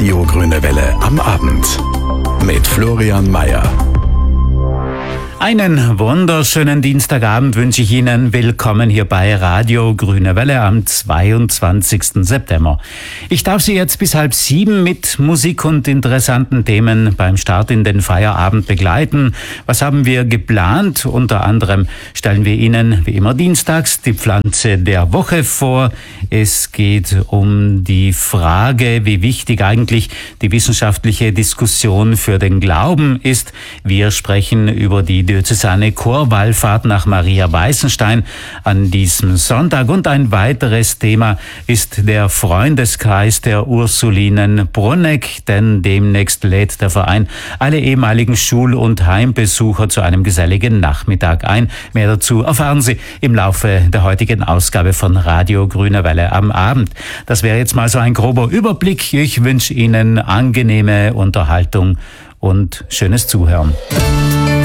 Radio Grüne Welle am Abend mit Florian Mayer. Einen wunderschönen Dienstagabend wünsche ich Ihnen. Willkommen hier bei Radio Grüne Welle am 22. September. Ich darf Sie jetzt bis 6:30 mit Musik und interessanten Themen beim Start in den Feierabend begleiten. Was haben wir geplant? Unter anderem stellen wir Ihnen wie immer dienstags die Pflanze der Woche vor. Es geht um die Frage, wie wichtig eigentlich die wissenschaftliche Diskussion für den Glauben ist. Wir sprechen über die diözesane Chorwallfahrt nach Maria Weißenstein an diesem Sonntag. Und ein weiteres Thema ist der Freundeskreis der Ursulinen Brunegg, denn demnächst lädt der Verein alle ehemaligen Schul- und Heimbesucher zu einem geselligen Nachmittag ein. Mehr dazu erfahren Sie im Laufe der heutigen Ausgabe von Radio Grüne Welle am Abend. Das wäre jetzt mal so ein grober Überblick. Ich wünsche Ihnen angenehme Unterhaltung und schönes Zuhören.